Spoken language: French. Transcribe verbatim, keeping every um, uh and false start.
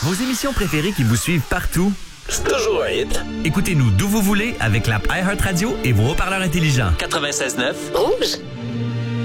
Vos émissions préférées qui vous suivent partout? C'est toujours un hit. Écoutez-nous d'où vous voulez avec l'app iHeartRadio et vos haut-parleurs intelligents. quatre-vingt-seize neuf. Rouge.